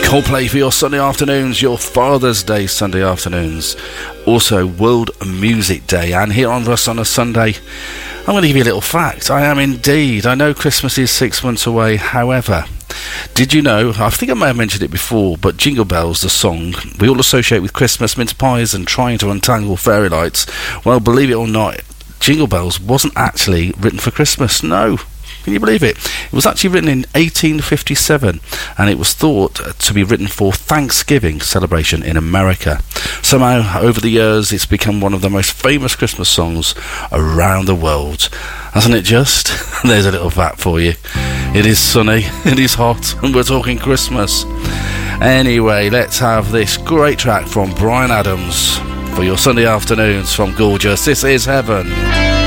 Coldplay for your Sunday afternoons, your Father's Day Sunday afternoons. Also World Music Day. And here on Russ on a Sunday, I'm going to give you a little fact. I am indeed. I know Christmas is 6 months away. However, did you know, I think I may have mentioned it before, but Jingle Bells, the song, we all associate with Christmas, mince pies and trying to untangle fairy lights. Well, believe it or not, Jingle Bells wasn't actually written for Christmas. No. Can you believe it? It was actually written in 1857, and it was thought to be written for Thanksgiving celebration in America. Somehow, over the years, it's become one of the most famous Christmas songs around the world. Hasn't it just? There's a little fact for you. It is sunny, it is hot, and we're talking Christmas. Anyway, let's have this great track from Bryan Adams for your Sunday afternoons from Gorgeous. This is Heaven.